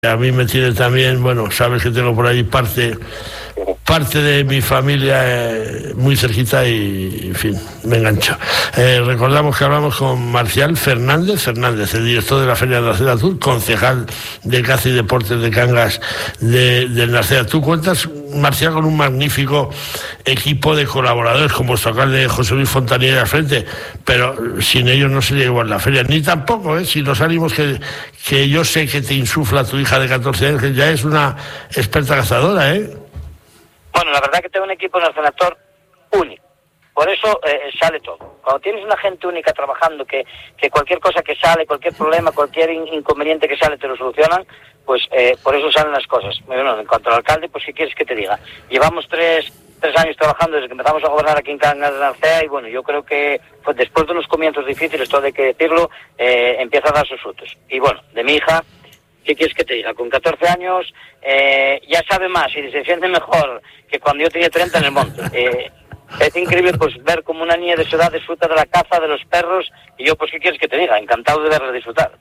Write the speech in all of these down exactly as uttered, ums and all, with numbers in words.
A mí me tiene también, bueno, sabes que tengo por ahí parte parte de mi familia eh, muy cerquita y, en fin, me engancha. Eh, recordamos que hablamos con Marcial Fernández Fernández, el director de la Feria de Narcea Azul, concejal de Caza y Deportes de Cangas de, de Narcea. Tú cuentas, Marcial, con un magnífico equipo de colaboradores, como vuestro alcalde José Luis Fontanilla al frente, pero sin ellos no sería igual la feria, ni tampoco, ¿eh? Si los ánimos que, que yo sé que te insufla tu hija de catorce años, que ya es una experta cazadora, ¿eh? Bueno, la verdad que tengo un equipo en el Senator único, por eso eh, sale todo. Cuando tienes una gente única trabajando, que, que cualquier cosa que sale, cualquier problema, cualquier in inconveniente que sale te lo solucionan, pues eh, por eso salen las cosas. Bueno, en cuanto al alcalde, pues si quieres que te diga, llevamos tres, tres años trabajando desde que empezamos a gobernar aquí en Cangas de Narcea y bueno, yo creo que pues, después de unos comienzos difíciles, todo hay que decirlo, eh, empieza a dar sus frutos. Y bueno, de mi hija, ¿qué quieres que te diga? Con catorce años eh, ya sabe más y se defiende mejor que cuando yo tenía treinta en el monte. Eh, es increíble pues ver como una niña de su edad disfruta de la caza, de los perros, y yo pues ¿qué quieres que te diga? Encantado de verla disfrutar.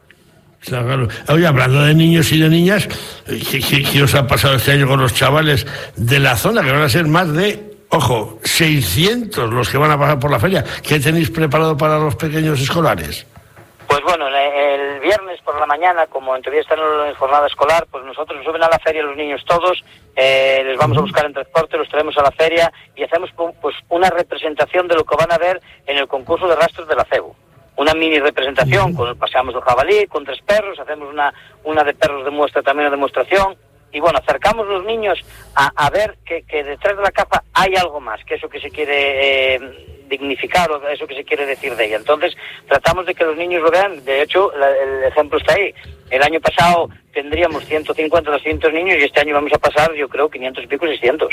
Claro, claro. Oye, hablando de niños y de niñas, ¿qué, qué, qué os ha pasado este año con los chavales de la zona? Que van a ser más de, ojo, seiscientos los que van a pasar por la feria. ¿Qué tenéis preparado para los pequeños escolares? Pues bueno, el viernes por la mañana, como en teoría están en jornada escolar, pues nosotros nos suben a la feria los niños todos, eh, les vamos a buscar en transporte, los traemos a la feria y hacemos pues una representación de lo que van a ver en el concurso de rastros de la cebu. Una mini representación, con paseamos el jabalí, con tres perros, hacemos una, una de perros de muestra, también una demostración. Y bueno, acercamos los niños a, a ver que, que detrás de la caza hay algo más, que eso que se quiere eh, dignificar o eso que se quiere decir de ella. Entonces, tratamos de que los niños lo vean. De hecho, la, el ejemplo está ahí. El año pasado tendríamos ciento cincuenta, doscientos niños y este año vamos a pasar, yo creo, quinientos y pico, seiscientos.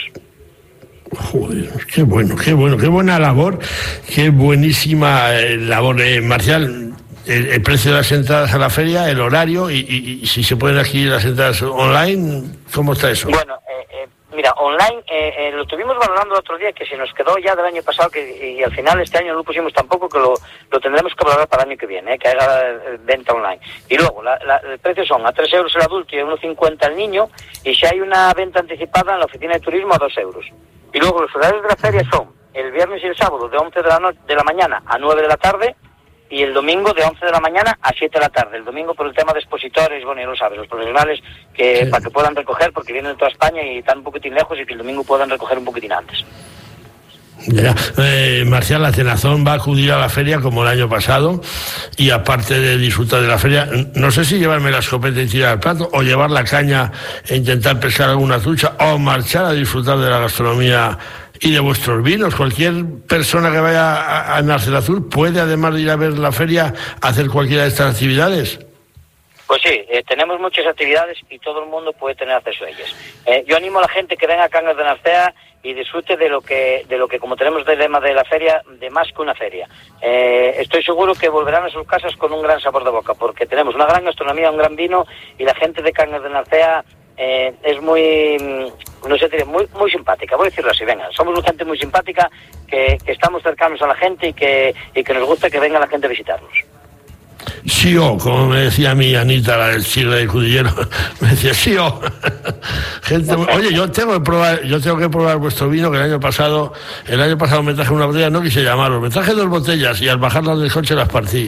Joder, qué bueno, qué bueno, qué buena labor, qué buenísima eh, labor, eh, Marcial. El, el precio de las entradas a la feria, el horario y, y, y si se pueden adquirir las entradas online, ¿cómo está eso? Bueno, eh, eh, mira, online eh, eh, lo estuvimos valorando el otro día, que se nos quedó ya del año pasado que, y al final este año no lo pusimos tampoco, que lo, lo tendremos que valorar para el año que viene, eh, que haga eh, venta online. Y luego, la, la, el precio son a tres euros el adulto y a uno cincuenta el niño, y si hay una venta anticipada en la oficina de turismo a dos euros. Y luego los horarios de la feria son el viernes y el sábado de once de la, no de la mañana a nueve de la tarde, y el domingo de once de la mañana a siete de la tarde. El domingo por el tema de expositores, bueno, ya lo sabes, los profesionales, que sí, para que puedan recoger, porque vienen de toda España y están un poquitín lejos, y que el domingo puedan recoger un poquitín antes. Ya. Eh, Marcial, la Cenazón va a acudir a la feria como el año pasado, y aparte de disfrutar de la feria, no sé si llevarme la escopeta y tirar al plato, o llevar la caña e intentar pescar alguna trucha, o marchar a disfrutar de la gastronomía y de vuestros vinos. Cualquier persona que vaya a, a Narcea Azul puede, además de ir a ver la feria, hacer cualquiera de estas actividades. Pues sí, eh, tenemos muchas actividades y todo el mundo puede tener acceso a ellas. Eh, yo animo a la gente que venga a Cangas de Narcea y disfrute de lo que, de lo que como tenemos de lema de la feria, de más que una feria. Eh, estoy seguro que volverán a sus casas con un gran sabor de boca, porque tenemos una gran gastronomía, un gran vino, y la gente de Cangas de Narcea eh, es muy, no sé, muy, muy simpática, voy a decirlo así, venga, somos una gente muy simpática, que, que estamos cercanos a la gente y que, y que nos gusta que venga la gente a visitarnos. Sí, o, como me decía mi Anita, la del chile de Cudillero, me decía, sí, o. Gente, oye, yo tengo que probar, yo tengo que probar vuestro vino, que el año pasado, el año pasado me traje una botella, no quise llamarlo, me traje dos botellas y al bajarlas del coche las partí.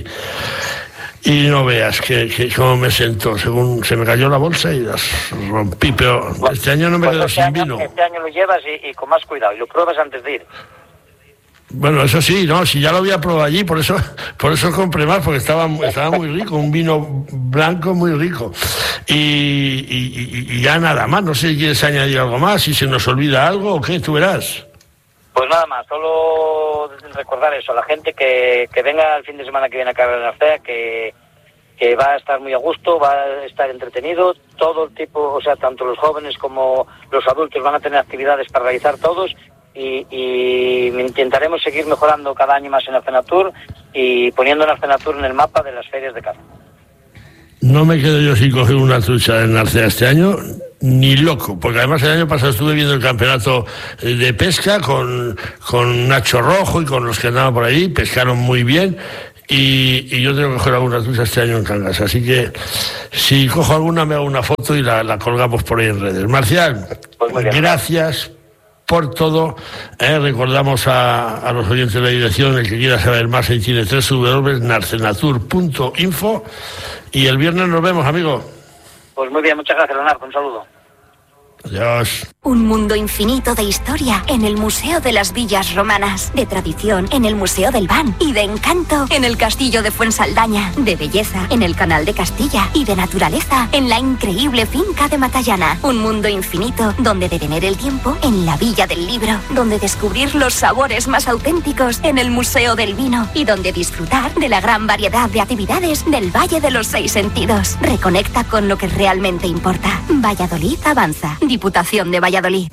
Y no veas que, que cómo me sentó, según se me cayó la bolsa y las rompí, pero bueno, este año no me pues quedo este sin año, vino. Este año lo llevas y, y con más cuidado, y lo pruebas antes de ir. Bueno, eso sí, no, si ya lo había probado allí, por eso por eso compré más, porque estaba, estaba muy rico, un vino blanco muy rico. Y, y, y ya nada más, no sé si quieres añadir algo más, si se nos olvida algo o qué, tú verás. Pues nada más, solo recordar eso, a la gente que, que venga el fin de semana que viene a Cangas de Narcea, que, que va a estar muy a gusto, va a estar entretenido, todo el tipo, o sea, tanto los jóvenes como los adultos van a tener actividades para realizar todos, y, y intentaremos seguir mejorando cada año más en el Cenatur y poniendo el Cenatur en el mapa de las ferias de caza. No me quedo yo sin coger una trucha de Narcea este año, ni loco, porque además el año pasado estuve viendo el campeonato de pesca con, con Nacho Rojo y con los que andaban por ahí, pescaron muy bien. y, y yo tengo que coger alguna trucha este año en Cangas, así que si cojo alguna me hago una foto y la, la colgamos por ahí en redes. Marcial, pues gracias por todo. Eh, recordamos a, a los oyentes de la dirección, el que quiera saber más, ahí tiene doble u doble u doble u punto narcenatur punto info, y el viernes nos vemos, amigo. Pues muy bien, muchas gracias, Leonardo, un saludo. Adiós. Un mundo infinito de historia en el Museo de las Villas Romanas, de tradición en el Museo del Ban y de encanto en el Castillo de Fuensaldaña, de belleza en el Canal de Castilla y de naturaleza en la increíble finca de Matallana. Un mundo infinito donde detener el tiempo en la Villa del Libro, donde descubrir los sabores más auténticos en el Museo del Vino y donde disfrutar de la gran variedad de actividades del Valle de los Seis Sentidos. Reconecta con lo que realmente importa. Valladolid avanza. Diputación de Valladolid.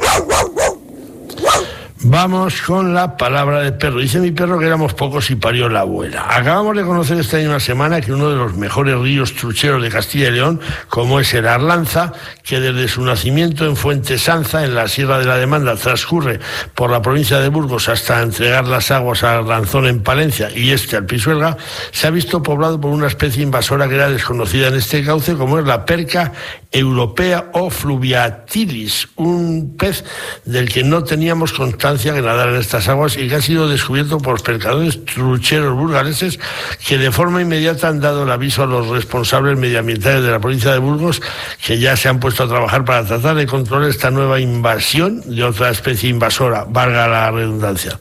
Vamos con la palabra de perro. Dice mi perro que éramos pocos y parió la abuela. Acabamos de conocer esta misma semana que uno de los mejores ríos trucheros de Castilla y León, como es el Arlanza, que desde su nacimiento en Fuente Sanza, en la Sierra de la Demanda, transcurre por la provincia de Burgos hasta entregar las aguas a Arlanzón en Palencia y este al Pisuerga, se ha visto poblado por una especie invasora que era desconocida en este cauce, como es la perca europea o fluviatilis, un pez del que no teníamos constancia que nadar en estas aguas y que ha sido descubierto por pescadores trucheros burgaleses que de forma inmediata han dado el aviso a los responsables medioambientales de la provincia de Burgos, que ya se han puesto a trabajar para tratar de controlar esta nueva invasión de otra especie invasora, valga la redundancia.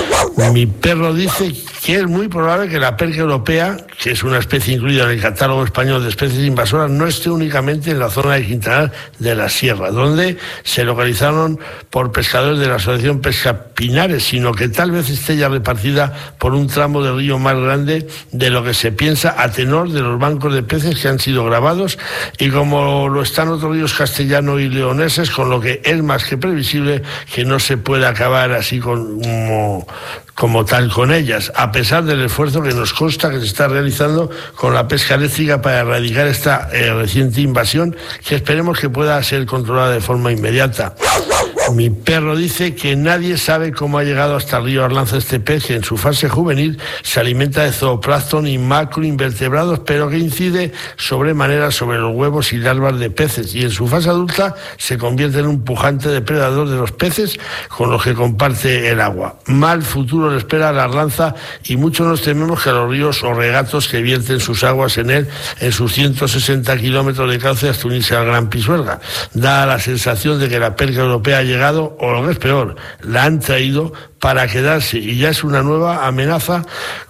Mi perro dice que es muy probable que la perca europea, que es una especie incluida en el catálogo español de especies invasoras, no esté únicamente en la zona de Quintanar de la Sierra, donde se localizaron por pescadores de la Asociación Pesca Pinares, sino que tal vez esté ya repartida por un tramo de río más grande de lo que se piensa, a tenor de los bancos de peces que han sido grabados, y como lo están otros ríos castellanos y leoneses, con lo que es más que previsible que no se pueda acabar así como, como tal con ellas, a pesar del esfuerzo que nos consta que se está realizando con la pesca eléctrica para erradicar esta eh, reciente invasión, que esperemos que pueda ser controlada de forma inmediata. Mi perro dice que nadie sabe cómo ha llegado hasta el río Arlanza este pez, que en su fase juvenil se alimenta de zooplancton y macroinvertebrados, pero que incide sobremanera sobre los huevos y larvas de peces, y en su fase adulta se convierte en un pujante depredador de los peces con los que comparte el agua. Mal futuro le espera a la Arlanza, y muchos nos tememos que los ríos o regatos que vierten sus aguas en él, en sus ciento sesenta kilómetros de cauce hasta unirse al Gran Pisuerga, da la sensación de que la perca europea ha llegado, o lo que es peor, la han traído para quedarse, y ya es una nueva amenaza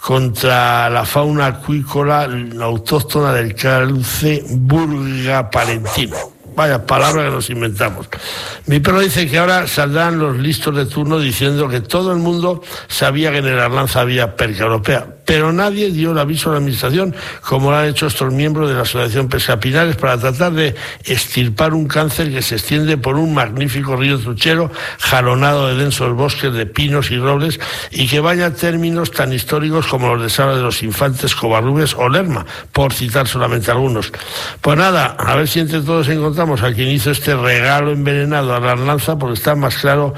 contra la fauna acuícola autóctona del cauce burga-palentino. Vaya palabra que nos inventamos. Mi perro dice que ahora saldrán los listos de turno diciendo que todo el mundo sabía que en el Arlanza había perca europea, pero nadie dio el aviso a la administración, como lo han hecho estos miembros de la Asociación Pesca Pinares, para tratar de extirpar un cáncer que se extiende por un magnífico río truchero jalonado de densos bosques de pinos y robles, y que vaya a términos tan históricos como los de Sala de los Infantes, Covarrubias o Lerma, por citar solamente algunos. Pues nada, a ver si entre todos encontramos a quien hizo este regalo envenenado a la Arlanza, porque está más claro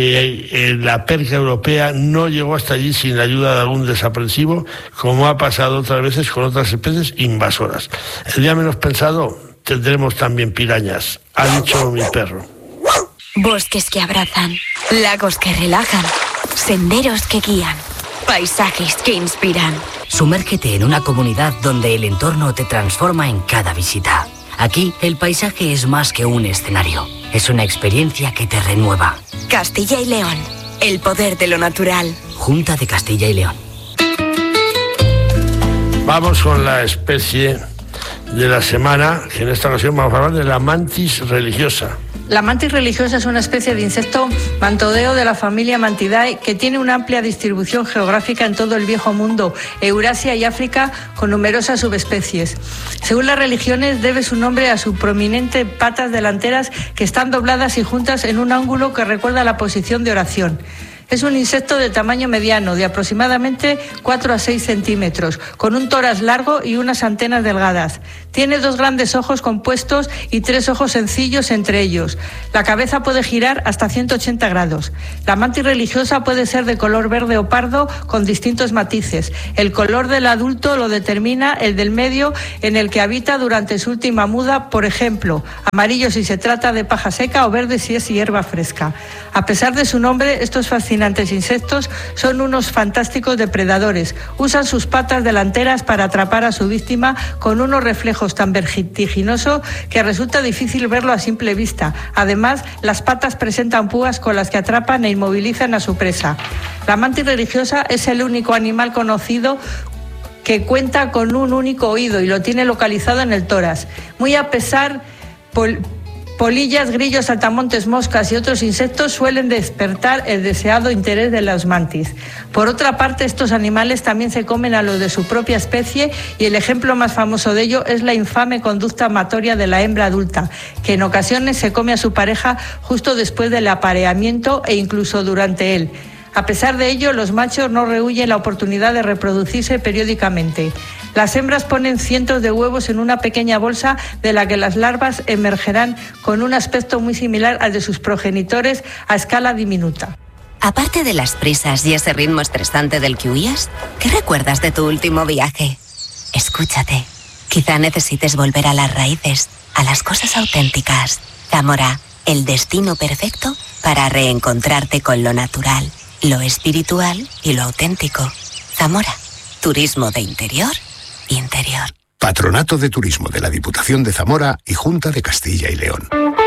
que la perca europea no llegó hasta allí sin la ayuda de algún desaprensivo, como ha pasado otras veces con otras especies invasoras. El día menos pensado tendremos también pirañas, ha dicho mi perro. Bosques que abrazan, lagos que relajan, senderos que guían, paisajes que inspiran. Sumérgete en una comunidad donde el entorno te transforma en cada visita. Aquí, el paisaje es más que un escenario. Es una experiencia que te renueva. Castilla y León. El poder de lo natural. Junta de Castilla y León. Vamos con la especie de la semana, que en esta ocasión vamos a hablar de la mantis religiosa. La mantis religiosa es una especie de insecto mantodeo de la familia Mantidae que tiene una amplia distribución geográfica en todo el viejo mundo, Eurasia y África, con numerosas subespecies. Según las religiones, debe su nombre a sus prominentes patas delanteras que están dobladas y juntas en un ángulo que recuerda la posición de oración. Es un insecto de tamaño mediano, de aproximadamente cuatro a seis centímetros, con un tórax largo y unas antenas delgadas. Tiene dos grandes ojos compuestos y tres ojos sencillos entre ellos. La cabeza puede girar hasta ciento ochenta grados. La mantis religiosa puede ser de color verde o pardo con distintos matices. El color del adulto lo determina el del medio en el que habita durante su última muda, por ejemplo, amarillo si se trata de paja seca o verde si es hierba fresca. A pesar de su nombre, estos fascinantes insectos son unos fantásticos depredadores. Usan sus patas delanteras para atrapar a su víctima con unos reflejos tan vertiginosos que resulta difícil verlo a simple vista. Además, las patas presentan púas con las que atrapan e inmovilizan a su presa. La mantis religiosa es el único animal conocido que cuenta con un único oído y lo tiene localizado en el tórax. Muy a pesar, pol- polillas, grillos, saltamontes, moscas y otros insectos suelen despertar el deseado interés de los mantis. Por otra parte, estos animales también se comen a los de su propia especie y el ejemplo más famoso de ello es la infame conducta amatoria de la hembra adulta, que en ocasiones se come a su pareja justo después del apareamiento e incluso durante él. A pesar de ello, los machos no rehúyen la oportunidad de reproducirse periódicamente. Las hembras ponen cientos de huevos en una pequeña bolsa de la que las larvas emergerán con un aspecto muy similar al de sus progenitores a escala diminuta. Aparte de las prisas y ese ritmo estresante del que huías, ¿qué recuerdas de tu último viaje? Escúchate. Quizá necesites volver a las raíces, a las cosas auténticas. Zamora, el destino perfecto para reencontrarte con lo natural, lo espiritual y lo auténtico. Zamora, turismo de interior, interior. Patronato de Turismo de la Diputación de Zamora y Junta de Castilla y León.